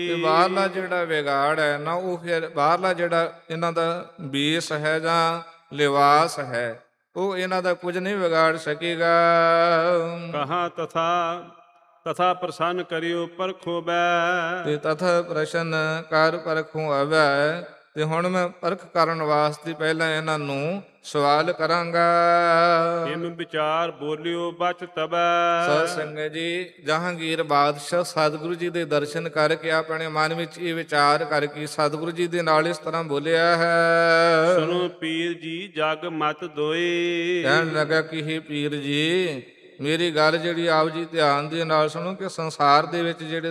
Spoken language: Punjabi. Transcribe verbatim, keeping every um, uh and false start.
ਤੇ ਬਾਹਰਲਾ ਜਿਹੜਾ ਵਿਗਾੜ ਹੈ ਨਾ, ਉਹ ਫਿਰ ਬਾਹਰਲਾ ਜਿਹੜਾ ਇਹਨਾਂ ਦਾ ਬੇਸ ਹੈ ਜਾਂ ਲਿਵਾਸ ਹੈ, ਉਹ ਇਹਨਾਂ ਦਾ ਕੁਝ ਨਹੀਂ ਵਿਗਾੜ ਸਕੇਗਾ। ਕਹਾ ਤਥਾ ਤਥਾ ਪ੍ਰਸੰਨ ਕਰਿਓ ਪਰਖੋ ਬੈ। ਤੇ ਤਥਾ ਪ੍ਰਸ਼ਨ ਕਰ ਪਰਖੋਂ ਆਵੈ। ਤੇ ਹੁਣ ਮੈਂ ਪਰਖ ਕਰਨ ਵਾਸਤੇ ਪਹਿਲਾਂ ਇਹਨਾਂ ਨੂੰ ਸਵਾਲ ਕਰਾਂਗਾ। ਇਮ ਵਿਚਾਰ ਬੋਲਿਓ ਬਚ ਤਬੈ। ਸਤ ਸੰਗਤ ਜੀ, ਜਹਾਂਗੀਰ ਬਾਦਸ਼ਾਹ ਸਤਿਗੁਰੂ ਜੀ ਦੇ ਦਰਸ਼ਨ ਕਰਕੇ ਆਪਣੇ ਮਨ ਵਿੱਚ ਇਹ ਵਿਚਾਰ ਕਰਕੇ ਸਤਿਗੁਰੂ ਜੀ ਦੇ ਨਾਲ ਇਸ ਤਰ੍ਹਾਂ ਬੋਲਿਆ ਹੈ। ਸੁਨੋ ਪੀਰ ਜੀ ਜਗ ਮਤ ਦੋਏ। ਕਹਿਣ ਲੱਗਾ ਕਿ हे ਪੀਰ ਜੀ, ਮੇਰੀ ਗੱਲ ਜਿਹੜੀ ਆਪ ਜੀ ਧਿਆਨ ਦੇ ਨਾਲ ਸੁਣੋ ਕਿ ਸੰਸਾਰ ਦੇ ਵਿੱਚ ਜਿਹੜੇ